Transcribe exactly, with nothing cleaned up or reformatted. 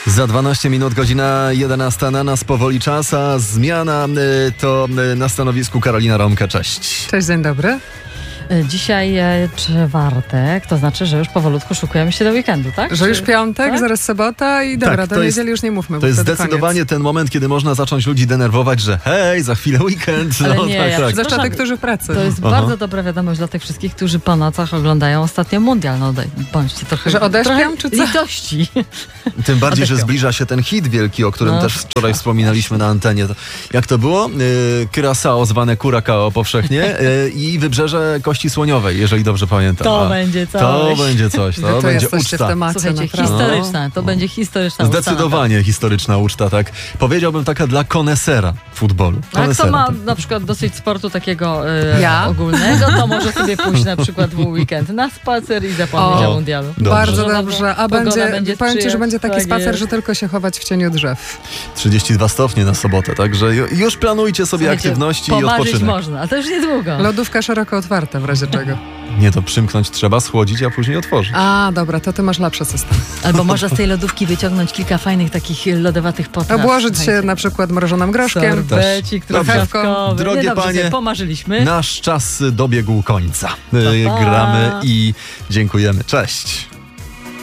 Za dwanaście minut godzina jedenasta, na nas powoli czas, a zmiana y, to y, na stanowisku Karolina Romka. Cześć. Cześć, dzień dobry. Dzisiaj e, czwartek, to znaczy, że już powolutku szykujemy się do weekendu, tak? Że Czy... już piątek, tak? zaraz sobota i dobra, Tak, do to niedzieli jest- już nie mówmy. To bo jest wtedy zdecydowanie koniec. ten moment, kiedy można zacząć ludzi denerwować, że hej, za chwilę weekend. Ale No, nie, tak, ja tak. Zwłaszcza Przepraszam, tych, którzy w pracy. To jest Aha. bardzo dobra wiadomość dla tych wszystkich, którzy po nocach oglądają ostatnio mundial. No daj, bądźcie trochę, Że odeszpią, trochę czy co? litości. Tym bardziej, że Odechciał. zbliża się ten hit wielki, o którym No. też wczoraj wspominaliśmy na antenie. To, jak to było? Yy, Curaçao, zwane Curacao powszechnie yy, i Wybrzeże Kości Słoniowej, jeżeli dobrze pamiętam. To A, będzie coś. To będzie coś, Wy to to będzie jesteście w uczta. temacie, Słuchajcie, naprawdę. historyczna. To będzie historyczna uczta, Zdecydowanie historyczna uczta, tak. Powiedziałbym taka dla konesera futbolu. A kto Konesera, ma tak. na przykład dosyć sportu takiego e, Ja? ogólnego, to może sobie pójść na przykład w weekend na spacer i zapomnieć O, o mundialu. dobrze. Bardzo Pogoda dobrze. A będzie będzie, powiem ci, że sprzyjać, będzie taki tak spacer, jest. że tylko się chować w cieniu drzew. trzydzieści dwa stopnie na sobotę, także ju- już planujcie sobie Słuchajcie, aktywności i pomarzyć odpoczynek. można, a to już niedługo. Lodówka szeroko otwarta w razie czego. Nie, to przymknąć trzeba, schłodzić, a później otworzyć. A, dobra, to ty masz lepszy system. Albo można z tej lodówki wyciągnąć kilka fajnych takich lodowatych potraw. Obłożyć się Słuchajcie. na przykład mrożonym groszkiem. Sorbecik, Dobrze. truskawkowy. Drogie Nie, dobrze, panie, sobie pomarzyliśmy. Nasz czas dobiegł końca. Yy, Pa, pa. Gramy i dziękujemy. Cześć.